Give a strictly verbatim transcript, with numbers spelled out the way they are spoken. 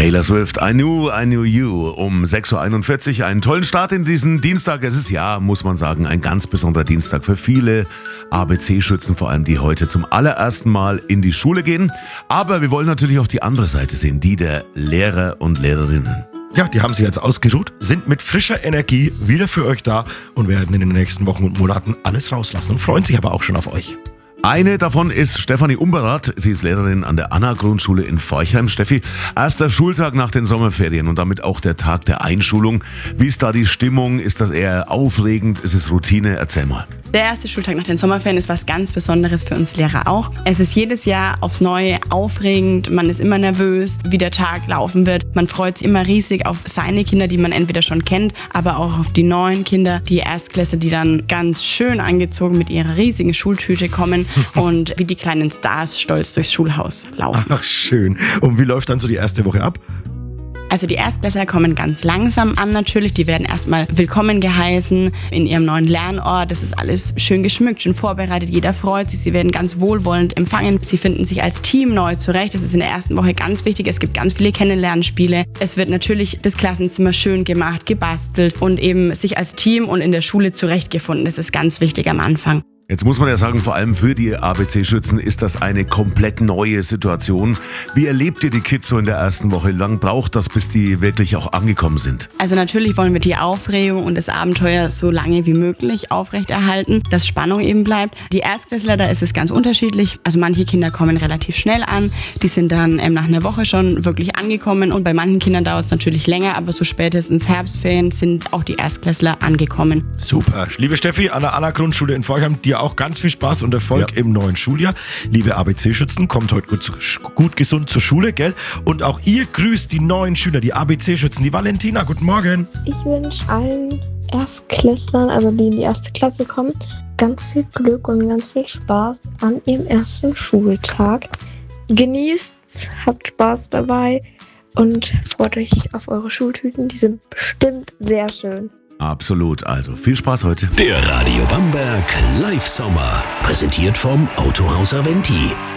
Taylor Swift, I Knew, I Knew You, um sechs Uhr einundvierzig. Einen tollen Start in diesen Dienstag. Es ist ja, muss man sagen, ein ganz besonderer Dienstag für viele A B C-Schützen, vor allem die heute zum allerersten Mal in die Schule gehen. Aber wir wollen natürlich auch die andere Seite sehen, die der Lehrer und Lehrerinnen. Ja, die haben sich jetzt ausgeruht, sind mit frischer Energie wieder für euch da und werden in den nächsten Wochen und Monaten alles rauslassen und freuen sich aber auch schon auf euch. Eine davon ist Stefanie Umberath. Sie ist Lehrerin an der Anna-Grundschule in Forchheim. Steffi, erster Schultag nach den Sommerferien und damit auch der Tag der Einschulung. Wie ist da die Stimmung? Ist das eher aufregend? Ist es Routine? Erzähl mal. Der erste Schultag nach den Sommerferien ist was ganz Besonderes für uns Lehrer auch. Es ist jedes Jahr aufs Neue aufregend. Man ist immer nervös, wie der Tag laufen wird. Man freut sich immer riesig auf seine Kinder, die man entweder schon kennt, aber auch auf die neuen Kinder, die Erstklässler, die dann ganz schön angezogen mit ihrer riesigen Schultüte kommen und wie die kleinen Stars stolz durchs Schulhaus laufen. Ach, schön. Und wie läuft dann so die erste Woche ab? Also die Erstklässler kommen ganz langsam an natürlich. Die werden erstmal willkommen geheißen in ihrem neuen Lernort. Das ist alles schön geschmückt, schön vorbereitet. Jeder freut sich. Sie werden ganz wohlwollend empfangen. Sie finden sich als Team neu zurecht. Das ist in der ersten Woche ganz wichtig. Es gibt ganz viele Kennenlernspiele. Es wird natürlich das Klassenzimmer schön gemacht, gebastelt und eben sich als Team und in der Schule zurechtgefunden. Das ist ganz wichtig am Anfang. Jetzt muss man ja sagen, vor allem für die A B C-Schützen ist das eine komplett neue Situation. Wie erlebt ihr die Kids so in der ersten Woche? Wie lange braucht das, bis die wirklich auch angekommen sind? Also natürlich wollen wir die Aufregung und das Abenteuer so lange wie möglich aufrechterhalten, dass Spannung eben bleibt. Die Erstklässler, da ist es ganz unterschiedlich. Also manche Kinder kommen relativ schnell an. Die sind dann ähm, nach einer Woche schon wirklich angekommen. Und bei manchen Kindern dauert es natürlich länger, aber so spätestens Herbstferien sind auch die Erstklässler angekommen. Super. Liebe Steffi, an der Anna-Grundschule in Forchheim, dir auch ganz viel Spaß und Erfolg ja. im neuen Schuljahr. Liebe A B C-Schützen, kommt heute gut, gut gesund zur Schule, gell? Und auch ihr grüßt die neuen Schüler, die A B C-Schützen, die Valentina. Guten Morgen. Ich wünsche allen Erstklässlern, also die in die erste Klasse kommen, ganz viel Glück und ganz viel Spaß an ihrem ersten Schultag. Genießt's, habt Spaß dabei und freut euch auf eure Schultüten. Die sind bestimmt sehr schön. Absolut, also viel Spaß heute. Der Radio Bamberg Live Sommer, präsentiert vom Autohaus Aventi.